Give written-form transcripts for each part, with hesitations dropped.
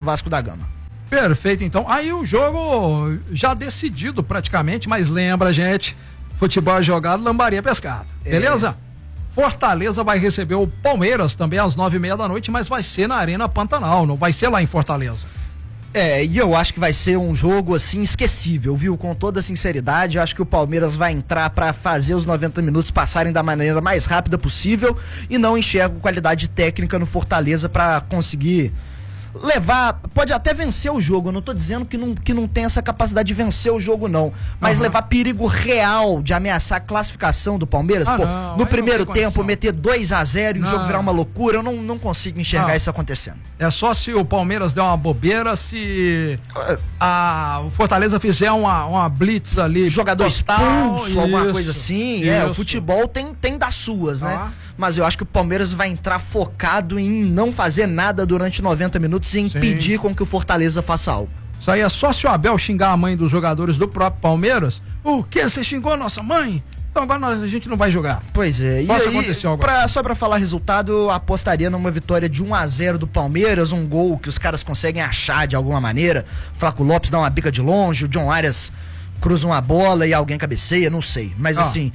Vasco da Gama. Perfeito, então. Aí o jogo já decidido praticamente, mas lembra, gente, futebol é jogado, lambaria pescada. Beleza? Fortaleza vai receber o Palmeiras também às 9:30 da noite, mas vai ser na Arena Pantanal, não vai ser lá em Fortaleza. E eu acho que vai ser um jogo, assim, esquecível, viu? Com toda sinceridade, eu acho que o Palmeiras vai entrar pra fazer os 90 minutos passarem da maneira mais rápida possível e não enxergo qualidade técnica no Fortaleza pra conseguir levar, pode até vencer o jogo, eu não tô dizendo que não tem essa capacidade de vencer o jogo não, mas levar perigo real de ameaçar a classificação do Palmeiras, no primeiro tempo meter 2-0 e o jogo virar uma loucura, eu não consigo enxergar isso acontecendo. É só se o Palmeiras der uma bobeira, se o Fortaleza fizer uma blitz ali, jogador expulso, alguma coisa assim, o futebol tem das suas, né? Mas eu acho que o Palmeiras vai entrar focado em não fazer nada durante 90 minutos e impedir com que o Fortaleza faça algo. Isso aí é só se o Abel xingar a mãe dos jogadores do próprio Palmeiras. O quê? Você xingou a nossa mãe? Então agora a gente não vai jogar. Pois é. E aí, só pra falar resultado, eu apostaria numa vitória de 1-0 do Palmeiras, um gol que os caras conseguem achar de alguma maneira. Flaco Lopes dá uma bica de longe, o John Arias cruza uma bola e alguém cabeceia, não sei. Mas assim,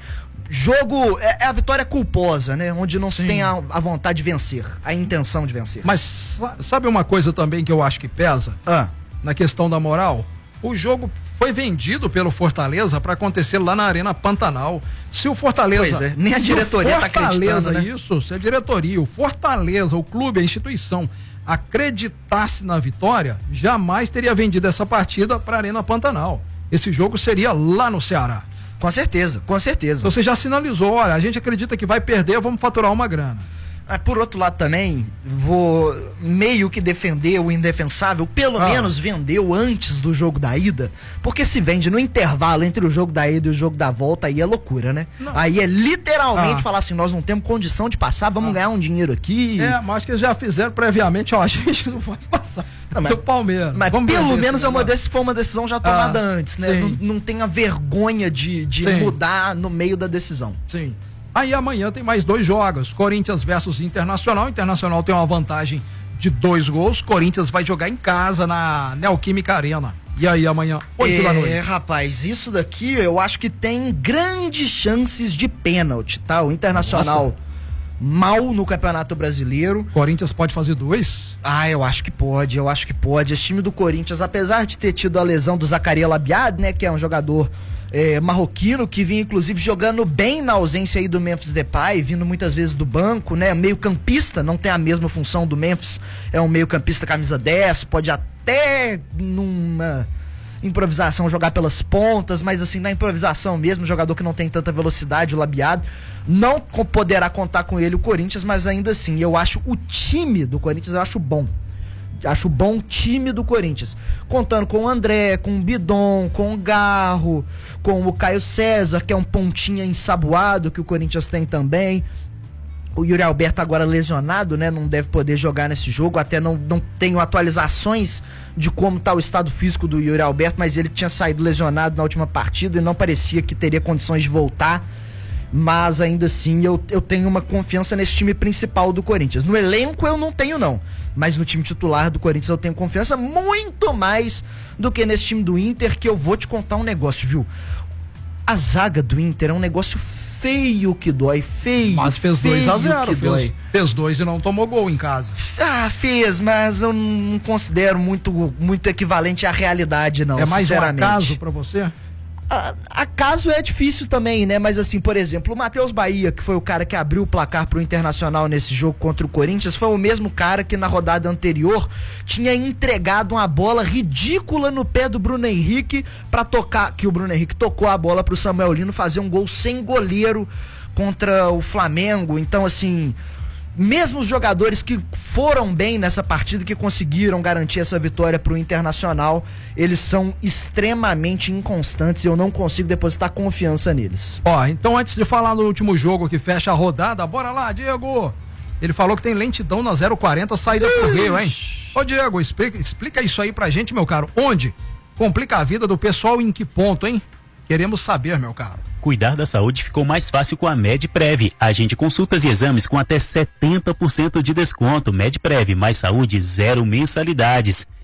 jogo é a vitória culposa, né? Onde não se tem a vontade de vencer, a intenção de vencer. Mas sabe uma coisa também que eu acho que pesa? Na questão da moral? O jogo foi vendido pelo Fortaleza para acontecer lá na Arena Pantanal. Se o Fortaleza... nem a diretoria tá acreditando, né? Se a diretoria, o Fortaleza, o clube, a instituição acreditasse na vitória, jamais teria vendido essa partida para a Arena Pantanal. Esse jogo seria lá no Ceará. Com certeza, com certeza. Então você já sinalizou, olha, a gente acredita que vai perder, vamos faturar uma grana. Por outro lado também, vou meio que defender o indefensável, pelo menos vendeu antes do jogo da ida, porque se vende no intervalo entre o jogo da ida e o jogo da volta, aí é loucura, né? Aí é literalmente falar assim, nós não temos condição de passar, vamos ganhar um dinheiro aqui. Mas acho que eles já fizeram previamente, a gente não vai passar. Do Palmeiras. Mas pelo menos foi uma decisão já tomada antes, né? Não tenha vergonha de mudar no meio da decisão. Sim. Aí amanhã tem mais 2 jogos, Corinthians versus Internacional. Internacional tem uma vantagem de 2 gols, Corinthians vai jogar em casa na Neoquímica Arena. E aí amanhã, 8 da noite. Rapaz, isso daqui eu acho que tem grandes chances de pênalti, tá? O Internacional mal no Campeonato Brasileiro. Corinthians pode fazer 2? Eu acho que pode. Esse time do Corinthians, apesar de ter tido a lesão do Zacarias Labiad, né, que é um jogador marroquino, que vinha inclusive jogando bem na ausência aí do Memphis Depay, vindo muitas vezes do banco, né, meio campista, não tem a mesma função do Memphis, é um meio campista camisa 10, pode até numa improvisação jogar pelas pontas, mas assim, na improvisação mesmo, jogador que não tem tanta velocidade, o Labiado, não poderá contar com ele o Corinthians, mas ainda assim, eu acho o time do Corinthians, eu acho bom. Acho bom time do Corinthians, contando com o André, com o Bidon, com o Garro, com o Caio César, que é um pontinha ensaboado que o Corinthians tem também. O Yuri Alberto agora lesionado, né? Não deve poder jogar nesse jogo, até não tenho atualizações de como está o estado físico do Yuri Alberto, mas ele tinha saído lesionado na última partida e não parecia que teria condições de voltar. Mas ainda assim eu tenho uma confiança nesse time principal do Corinthians. No elenco eu não tenho não, mas no time titular do Corinthians eu tenho confiança muito mais do que nesse time do Inter, que eu vou te contar um negócio, viu? A zaga do Inter é um negócio feio que dói, feio. Mas fez 2-0, fez 2 e não tomou gol em casa. Fez, mas eu não considero muito equivalente à realidade não, mais um acaso pra você? Acaso é difícil também, né? Mas assim, por exemplo, o Matheus Bahia, que foi o cara que abriu o placar pro Internacional nesse jogo contra o Corinthians, foi o mesmo cara que na rodada anterior tinha entregado uma bola ridícula no pé do Bruno Henrique pra tocar, que o Bruno Henrique tocou a bola pro Samuel Lino fazer um gol sem goleiro contra o Flamengo. Então assim, mesmo os jogadores que foram bem nessa partida, que conseguiram garantir essa vitória pro Internacional, eles são extremamente inconstantes e eu não consigo depositar confiança neles. Então antes de falar no último jogo que fecha a rodada, bora lá, Diego! Ele falou que tem lentidão na 040 saída pro Rio, hein? Ô Diego, explica isso aí pra gente, meu caro. Onde? Complica a vida do pessoal em que ponto, hein? Queremos saber, meu caro. Cuidar da saúde ficou mais fácil com a MedPrev. Agende consultas e exames com até 70% de desconto. MedPrev, mais saúde, 0 mensalidades.